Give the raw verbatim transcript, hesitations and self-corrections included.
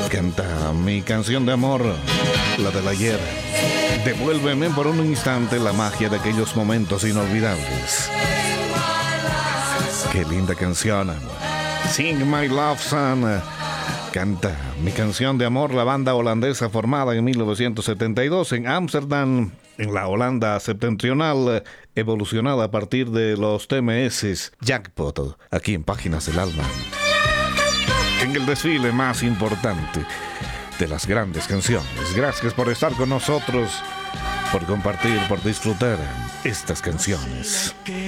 Canta mi canción de amor, la del ayer. Devuélveme por un instante la magia de aquellos momentos inolvidables. Qué linda canción. Sing My Love Song. Canta mi canción de amor, la banda holandesa formada en mil novecientos setenta y dos en Ámsterdam, en la Holanda septentrional, evolucionada a partir de los T M S Jackpot, aquí en Páginas del Alma. En el desfile más importante de las grandes canciones. Gracias por estar con nosotros, por compartir, por disfrutar estas canciones.